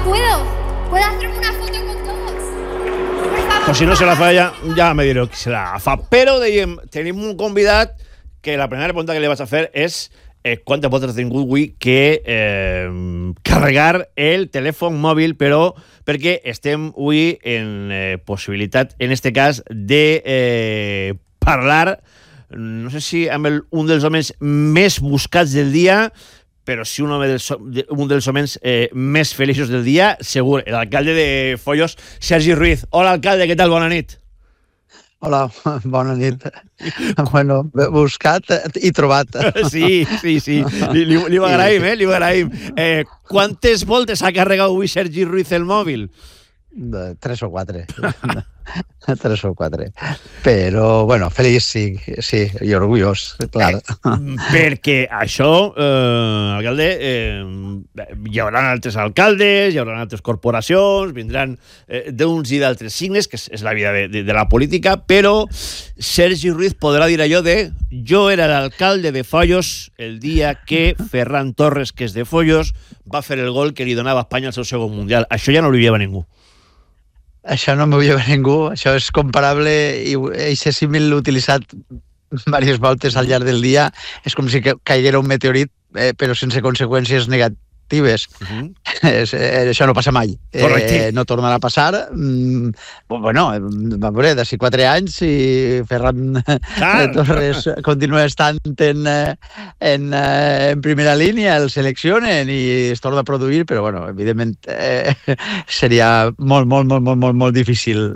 ¿Puedo hacerme una foto con todos? Por favor, Pues si no se la fa ja me direu qui se la fa. Però, dèiem, tenim un convidat que la primera pregunta que li vaig a fer és quantes voltes ha tingut avui que carregar el telèfon mòbil, però perquè estem avui en possibilitat, en este cas, de parlar, no sé si amb un dels homes més buscats del dia, però sí un dels homes més feliços del dia, segur, l'alcalde de Foios, Sergi Ruiz. Hola, alcalde, què tal? Bona nit. Hola, bona nit. Bueno, buscat i trobat. Sí. Li ho agraïm, li ho agraïm. Quantes voltes ha carregat avui Sergi Ruiz el mòbil? 3 o 4. 3 o 4. Però, bueno, feliç, sí, i orgullós, clar. Perquè això, alcalde, hi haurà altres alcaldes, hi haurà altres corporacions, vindran d'uns i d'altres signes, que és la vida de la política, però Sergi Ruiz podrà dir allò de jo era l'alcalde de Foios el dia que Ferran Torres, que és de Foios, va fer el gol que li donava a Espanya al seu segon mundial. Això ja no li lleva ningú. Això no m'ho lleva ningú, això és comparable i aquest símil l'he utilitzat diverses voltes al llarg del dia. És com si caiguera un meteorit, però sense conseqüències negatives. Això no passa mai. No tornarà a passar. Bueno, va veure, d'ací 4 anys, si Ferran Torres continua estant en primera línia, el seleccionen i es torna a produir, però, bueno, evidentment seria molt difícil.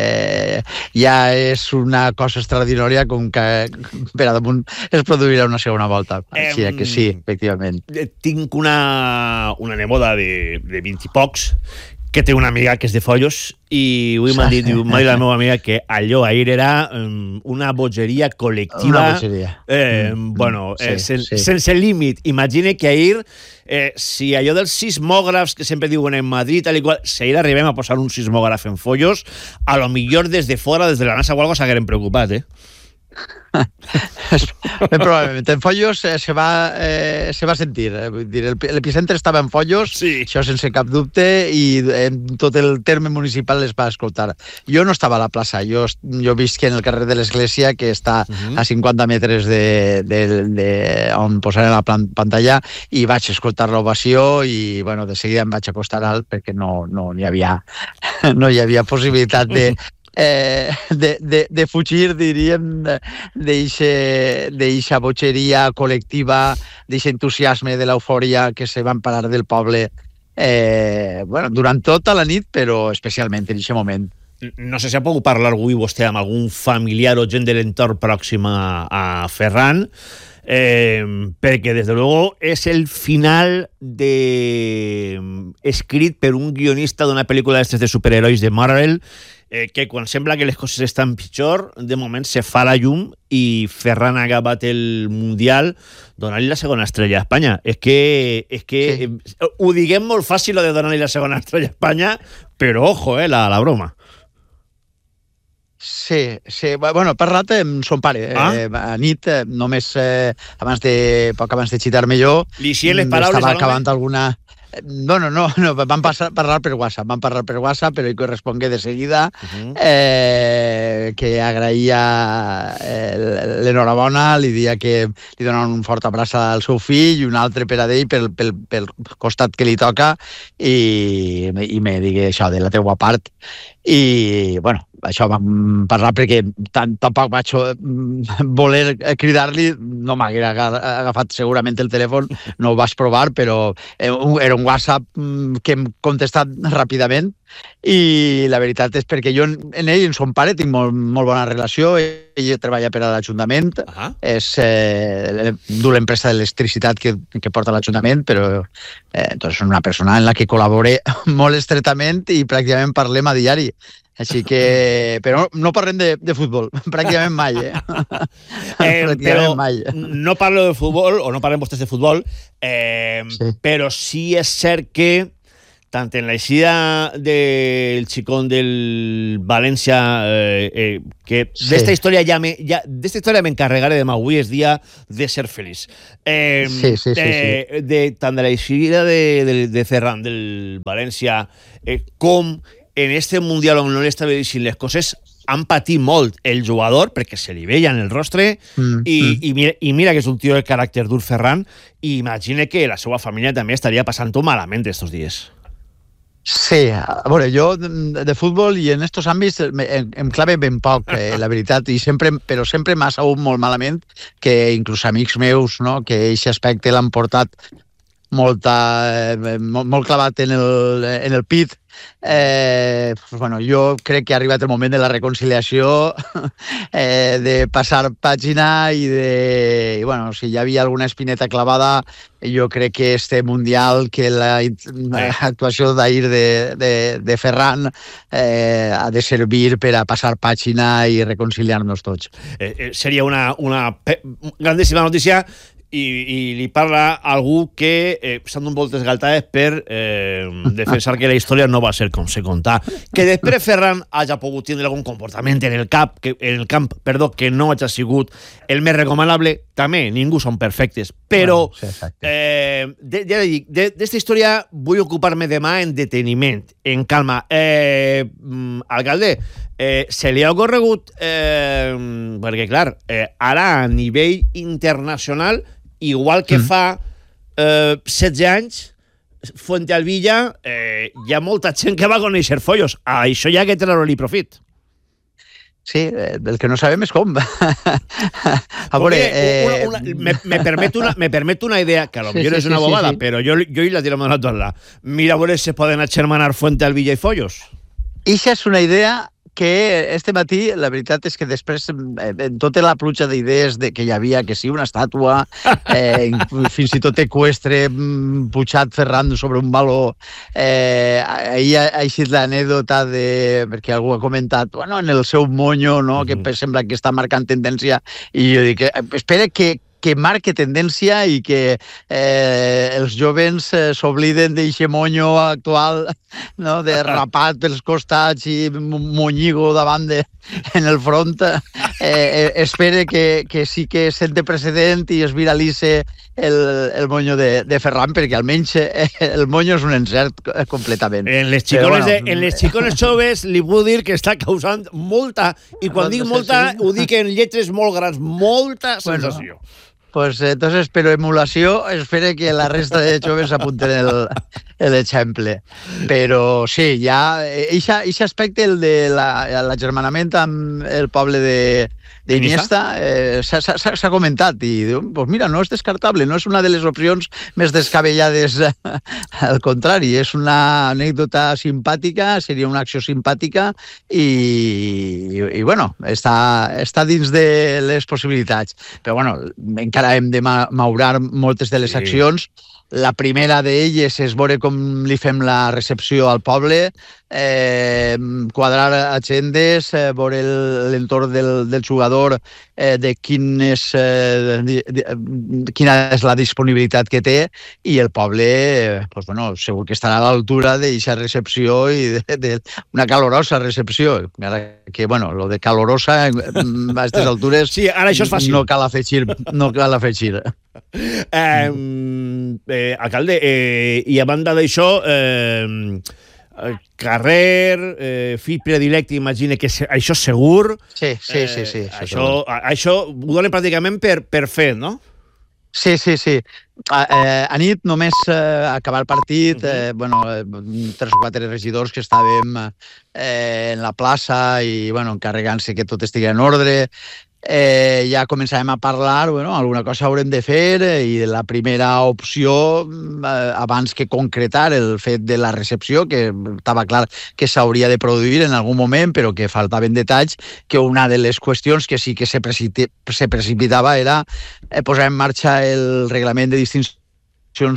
Ja és una cosa extraordinària com que per a damunt es produirà una segona volta. Així que sí, efectivament. Tinc una neboda de 20 i pocs que té una amiga que és de Foios i avui m'ha dit la meva amiga que allò ahir era una bogeria col·lectiva. Una bogeria. Bueno, sense límit. Imagine que ahir, si allò dels sismògrafs que sempre diuen en Madrid, tal i qual, si ahir arribem a posar un sismògraf en Foios, a lo millor des de fora, des de la NASA o algo, s'hagueren preocupat, Probablement. En Foios se va sentir. L'epicentre estava en Foios, sí. Això sense cap dubte, i tot el terme municipal es va escoltar. Jo no estava a la plaça, jo visc en el carrer de l'Església, que està a 50 metres on posarem la pantalla, i vaig escoltar l'ovació i, bueno, de seguida em vaig acostar alt perquè no hi havia possibilitat de fugir, diríem, d'eixa bogeria col·lectiva, d'eixe entusiasme, de l'eufòria que se va emparar del poble durant tota la nit, però especialment en aquest moment. No sé si ha pogut parlar avui vostè amb algun familiar o gent de l'entorn pròxim a Ferran, perquè, des de luego, és el final escrit per un guionista d'una pel·lícula de superherois de Marvel, que quan sembla que les coses estan pitjor, de moment se fa la llum i Ferran ha acabat el Mundial donant-li la segona estrella a Espanya. És que sí. Ho diguem molt fàcil, lo de donar-li la segona estrella a Espanya, però ojo, la broma. Sí. Bueno, he parlat amb son pare. A nit, només poc abans de xitar-me jo, estava acabant alguna... No, vam parlar per WhatsApp, però ell correspongué de seguida, que agraïa l'enhorabona, li dia que li donaven un fort abraç al seu fill i un altre per a ell pel costat que li toca, i me digui això de la teua part. I, bueno, això vam parlar perquè tampoc vaig voler cridar-li, no m'haguera agafat segurament el telèfon, no ho vaig provar, però era un WhatsApp que hem contestat ràpidament, i la veritat és perquè jo en ell, en son pare, tinc molt bona relació. Ell treballa per a l'Ajuntament, du l'empresa d'electricitat que porta l'Ajuntament, però és una persona en la que col·labore molt estretament i pràcticament parlem a diari. Així que... Però no parlem de futbol, pràcticament mai, però no parlo de futbol, o no parlem vostès de futbol, però sí és cert que tant en l'eixida del xicón del València, que d'esta història d'esta història m'encarregaré demà, avui és dia de ser feliç. Tant de l'eixida de Ferran del València, com en este Mundial on no li estava dient les coses, han patit molt el jugador, perquè se li veia en el rostre, i mira que és un tio de caràcter dur, Ferran, i imagina que la seva família també estaria passant-ho malament estos dies. Sí, a veure, jo de futbol i en estos àmbits em clave ben poc, la veritat, però sempre m'ha sabut molt malament que inclús amics meus, no, que aquest aspecte l'han portat molt clavat en el pit. Jo crec que ha arribat el moment de la reconciliació, de passar pàgina i si hi havia alguna espineta clavada, jo crec que este Mundial, que l'actuació d'ahir de Ferran ha de servir per a passar pàgina i reconciliar-nos tots. Seria una grandíssima notícia. I li parla algú que s'han donat moltes galtades per defensar que la història no va ser com se contà. Que després Ferran hagi pogut tindre algun comportament en el camp que no hagi sigut el més recomanable, també, ningú són perfectes, però ja dic, d'esta història vull ocupar-me demà en deteniment, en calma. Alcalde, se li ha ocorregut, perquè clar, ara a nivell internacional, igual que fa 16 anys, Fuente Alvilla, hi ha molta gent que va conèixer Follos. Això ja que treure-li profit. Sí, el que no sabem és com. Me permet una idea, que a lo millor és una bobada, però jo hi la tiro a la torna. Mira, a veure si poden agermanar Fuente Alvilla i Follos. Ixa és una idea que este matí, la veritat és que després, en tota la pluja d'idees que hi havia, que sí, una estàtua, fins i tot eqüestre, pujat Ferran sobre un baló, ahir ha eixit l'anècdota perquè algú ha comentat, en el seu monyo, no, que sembla que està marcant tendència, i jo dic, espera que marque tendència i que els jovens s'obliden d'eixe monyo actual, no, de rapat pels costats i monyigo davant en el front. Espere que sí que sente precedent i es viralitze el monyo de Ferran, perquè almenys el monyo és un encert completament. En les xicones joves li puc dir que està causant molta, i quan dic molta ho dic en lletres molt grans, molta sensació. Pues entonces, però emulació, espero que la resta de joves apunten l'exemple. Però sí, ja, aquest aspecte, el de l'agermanament amb el poble d'Iniesta, s'ha comentat i pues mira, no és descartable, no és una de les opcions més descabellades, al contrari, és una anècdota simpàtica, seria una acció simpàtica i bueno, està dins de les possibilitats. Però bueno, encara hem de maurar moltes de les accions. La primera d'elles és veure com li fem la recepció al poble, quadrar agendes, veure l'entorn del jugador, de quina és la disponibilitat que té, i el poble, pues bueno, segur que estarà a l'altura d'aquesta recepció i d'una calorosa recepció. Que, bueno, lo de calorosa a aquestes altures sí, ara això és fàcil. No cal afegir. Alcalde, i a banda d'això, carrer, fill predilecte, imagina que això és segur. Sí. Això ho donen pràcticament per fet, no? Sí. A nit, només acabar el partit, 3 o 4 regidors que estàvem en la plaça i encarregant-se que tot estigui en ordre. Ja començàvem a parlar, alguna cosa haurem de fer, i la primera opció, abans que concretar el fet de la recepció, que estava clar que s'hauria de produir en algun moment, però que faltaven detalls, que una de les qüestions que sí que se precipitava era posar en marxa el reglament de distincions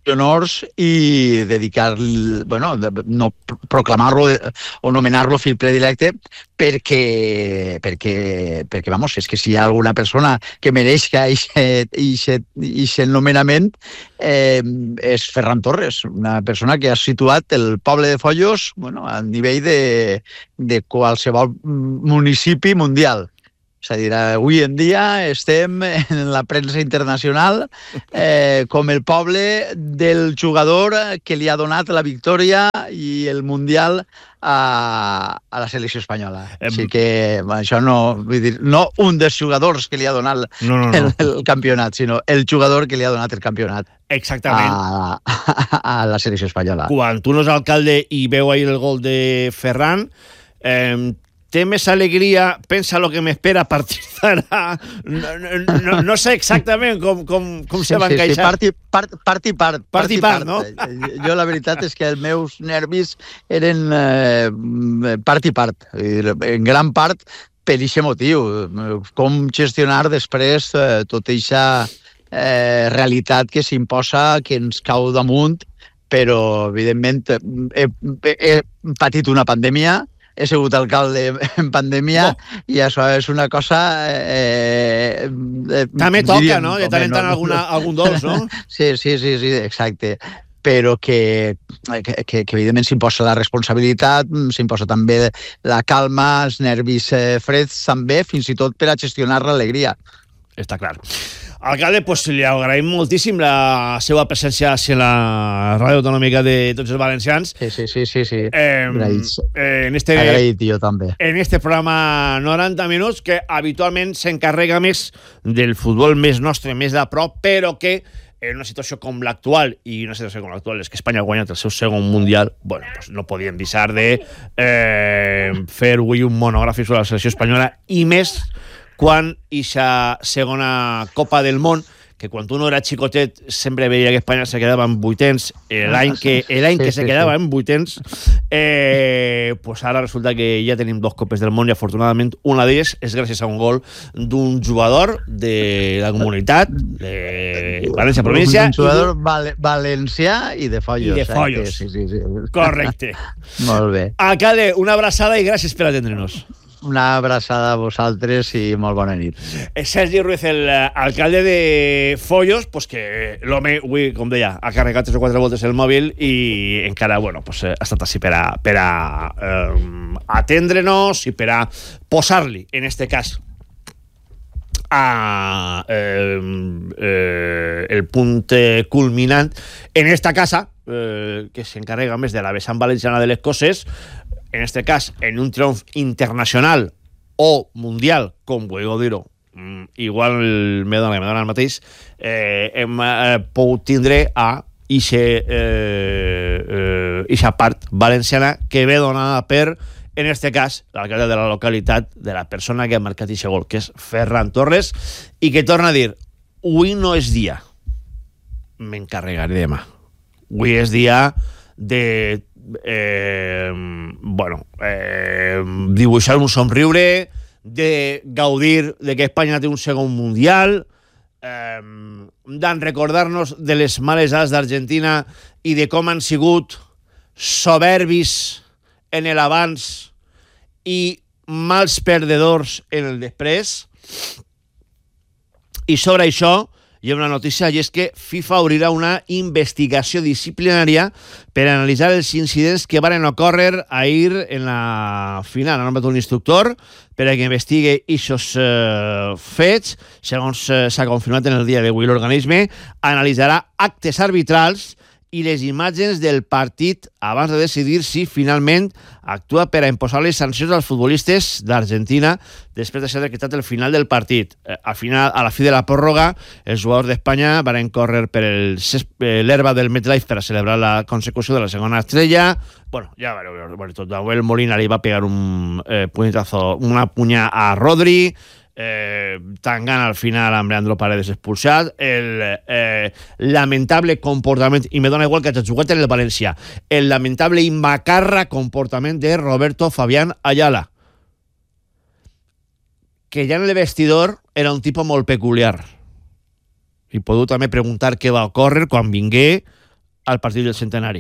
honors i dedicar, bueno, no proclamar-lo o nomenar-lo fill predilecte perquè, vamos, és que si hi ha alguna persona que mereix que aquest nomenament és Ferran Torres, una persona que ha situat el poble de Foios, bueno, a nivell de qualsevol municipi mundial. És a dir, avui en dia estem en la premsa internacional com el poble del jugador que li ha donat la victòria i el Mundial a la selecció espanyola. Així que això no, vull dir, no un dels jugadors que li ha donat el campionat, sinó el jugador que li ha donat el campionat. Exactament. A la selecció espanyola. Quan tu no és alcalde i veu ahir el gol de Ferran, té més alegria, pensa lo que m'espera a partir d'ara. No sé exactament com se va encaixar. Part i part, no? Jo la veritat és que els meus nervis eren part i part. En gran part per aquest motiu. Com gestionar després tota aquesta realitat que s'imposa, que ens cau damunt, però evidentment he patit una pandèmia, he sigut alcalde en pandèmia i això és una cosa... També toca, no? De tant en tant algun dolç, no? Sí, exacte. Però que evidentment s'imposa la responsabilitat, s'imposa també la calma, els nervis freds també, fins i tot per a gestionar l'alegria. Està clar. Alcalde, pues li agraïm moltíssim la seva presència a la ràdio autonòmica de tots els valencians. Sí. Agraït jo també. En este programa 90 minuts, que habitualment s'encarrega més del futbol més nostre, més de prop, però que en una situació com l'actual, i una situació com l'actual és que Espanya ha guanyat el seu segon Mundial, bueno, pues no podien deixar de fer avui un monogràfic sobre la selecció espanyola, i més quan ixa segona Copa del Món, que quan uno era xicotet sempre veia que Espanya se quedava en vuitens, l'any que se quedava en vuitens, pues ara resulta que ja tenim 2 Copes del Món i afortunadament una d'elles és gràcies a un gol d'un jugador de la comunitat de València Província. Un jugador valencià i de Foios. I de Foios. Sí. Correcte. Molt bé. Alcalde, una abraçada i gràcies per atendre'ns. Una abraçada a vosaltres i molt bona nit. Sergi Ruiz, el alcalde de Foios, pues que l'home, avui, com deia, ha carregat 3 o 4 voltes el mòbil i encara, bueno, pues, ha estat així per a atendre-nos i per a posar-li, en este cas, el punt culminant en esta casa, que s'encarrega més de la vessant valenciana de les coses, en este cas, en un triomf internacional o mundial, com vulgueu dir-ho, igual me dona el mateix, hem pogut tindre a ixa part valenciana que ve donada per, en este cas, l'alcalde de la localitat, de la persona que ha marcat ixe gol, que és Ferran Torres, i que torna a dir, avui no és dia, m'encarregaré demà. Avui és dia de dibuixar un somriure, de gaudir de que Espanya té un segon mundial, d'en recordar-nos de les males as d'Argentina i de com han sigut soberbis en el abans i mals perdedors en el després. I sobre això hi ha una notícia, i és que FIFA obrirà una investigació disciplinària per analitzar els incidents que van ocórrer ahir en la final. Han nomenat un instructor per a que investigue aquests fets. Segons s'ha confirmat en el dia d'avui, l'organisme analitzarà actes arbitrals i les imatges del partit abans de decidir si finalment actua per a imposar-les sancions als futbolistes d'Argentina després de ser decretat el final del partit. A la fi de la pròrroga, els jugadors d'Espanya van córrer per l'herba del MetLife per a celebrar la consecució de la segona estrella. Bueno, ja veureu tot. Nahuel Molina li va pegar un puñetazo, una punya a Rodri, Tangana al final amb Leandro Paredes expulsat, el lamentable comportament, i me dona igual que hagi jugat en el València, el lamentable i macarra comportament de Roberto Fabián Ayala, que ja en el vestidor era un tipus molt peculiar, i podeu també preguntar què va ocórrer quan vingué al partit del centenari.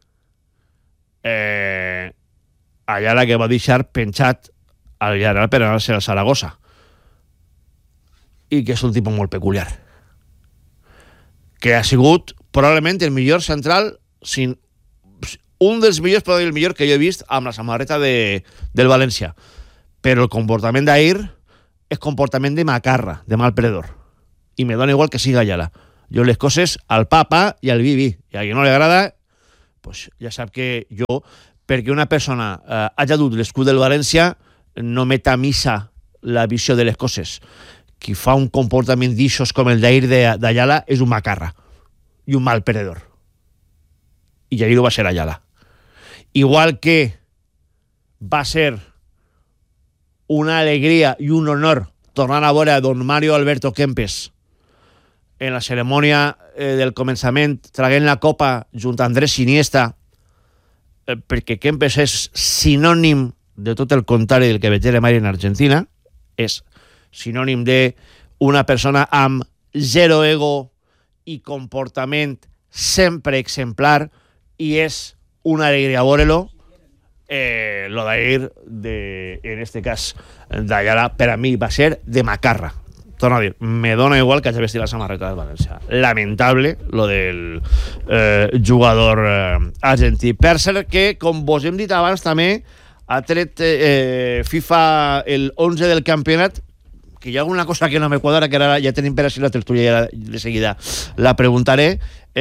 Ayala, que va deixar penjat al Villarreal per anar-se al Saragossa, i que és un tipus molt peculiar, que ha sigut probablement el millor central, un dels millors, però el millor que jo he vist amb la samarreta del València. Però el comportament d'ahir és comportament de macarra, de mal perdedor, i me dona igual que siga Ayala. Jo les coses al papa i al bibi, i a qui no li agrada, pues ja sap que jo, perquè una persona hagi dut l'escut del València, no metamisa la visió de les coses. Qui fa un comportament d'ixos com el d'ahir d'Ayala és un macarra i un mal perdedor. I ahir ho va ser Ayala. Igual que va ser una alegria i un honor tornar a veure a don Mario Alberto Kempes en la cerimònia del començament, traguent la copa junt a Andrés Iniesta, perquè Kempes és sinònim de tot el contrari del que veig mai en Argentina, és sinònim de una persona amb zero ego i comportament sempre exemplar, i és una alegria veure-lo. Lo d'ahir, en este cas d'Ayala, per a mi va ser de macarra. Torno a dir, me dona igual que hagi vestit la samarreta del València. Lamentable lo del jugador argentí. Per cert que, com vos hem dit abans, també ha tret FIFA el 11 del campionat, que hi ha alguna cosa que no me quadra, que ara ja tenim per així la tertúlia, de seguida la preguntaré.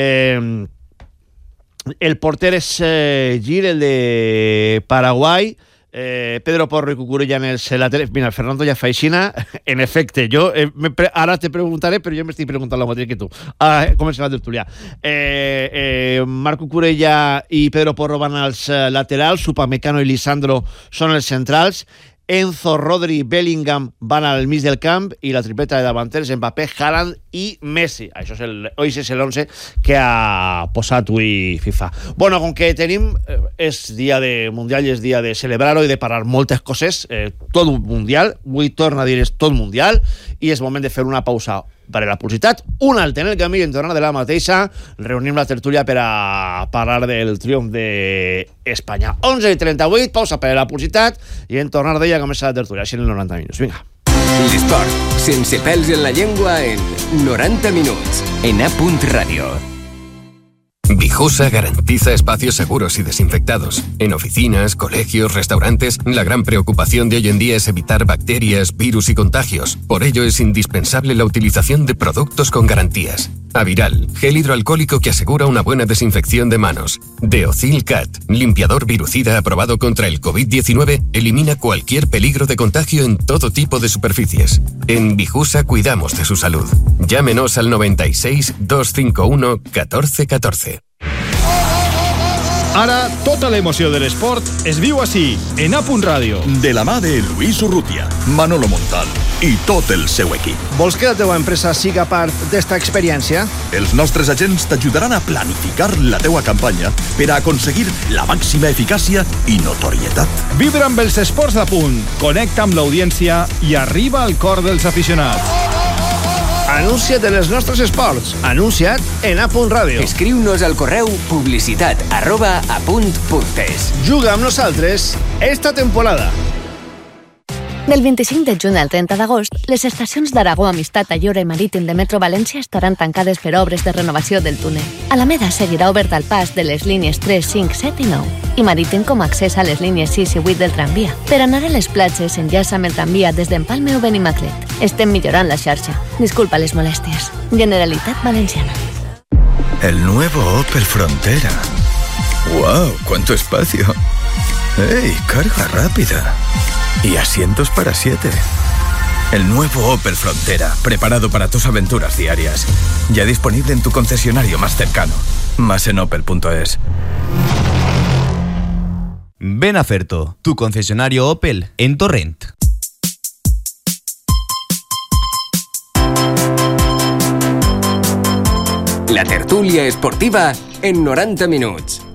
El porter és Gil, el de Paraguai. Pedro Porro i Cucurella en els laterals. Mira, Fernando ja fa aixina. En efecte, jo ara te preguntaré, però jo m'estic preguntant el mateix que tu. Comencem la tertúlia. Marc Cucurella i Pedro Porro van als laterals, Upamecano i Lisandro són els centrals, Enzo, Rodri, Bellingham van al mig del camp, i la tripleta de davanters, Mbappé, Haaland i Messi. Això és l'11 que ha posat avui FIFA. Bueno, com que tenim, és dia de Mundial i és dia de celebrar-ho i de parar moltes coses, tot un Mundial, avui torna a dir és tot Mundial, i és moment de fer una pausa per a la publicitat, un altre en el camí, i en tornar de la mateixa reunim la tertúlia per a parlar del triomf d'Espanya. 11:38, pausa per a la publicitat, i en tornar d'ella comença la tertúlia, així en 90 minuts. Vinga. L'esport, sense pèls en la llengua, en 90 minuts, en A. Radio. Vijusa garantiza espacios seguros y desinfectados. En oficinas, colegios, restaurantes, la gran preocupación de hoy en día es evitar bacterias, virus y contagios. Por ello es indispensable la utilización de productos con garantías. Aviral, gel hidroalcohólico que asegura una buena desinfección de manos. Deocil Cat, limpiador virucida aprobado contra el COVID-19, elimina cualquier peligro de contagio en todo tipo de superficies. En Vijusa cuidamos de su salud. Llámenos al 96 251 1414. Ara, tota l'emoció de l'esport es viu així, en A. Ràdio. De la mà de Luis Urrutia, Manolo Montal i tot el seu equip. Vols que la teva empresa siga part d'esta experiència? Els nostres agents t'ajudaran a planificar la teua campanya per a aconseguir la màxima eficàcia i notorietat. Vibra amb els esports a punt, connecta amb l'audiència i arriba al cor dels aficionats. Anuncia't en els nostres esports. Anuncia't en A. Ràdio. Escriu-nos al correu publicitat@apunt.es. Juga amb nosaltres esta temporada. Del 25 de juny al 30 d'agost, les estacions d'Aragó, Amistat, Ayora i Marítim de Metro València estaran tancades per obres de renovació del túnel. Alameda seguirà obert al pas de les línies 3, 5, 7 i 9 i Marítim com a accés a les línies 6 i 8 del tramvia. Per anar a les platges s'enllaça amb el tramvia des d'Empalme o Benimaclet. Estem millorant la xarxa. Disculpa les molèsties. Generalitat Valenciana. El nuevo Opel Frontera. ¡Wow! ¡Cuánto espacio! ¡Ey! Carga rápida. Y asientos para 7. El nuevo Opel Frontera, preparado para tus aventuras diarias. Ya disponible en tu concesionario más cercano. Más en opel.es. Ven a Ferto, tu concesionario Opel en Torrent. La tertúlia esportiva en 90 minuts.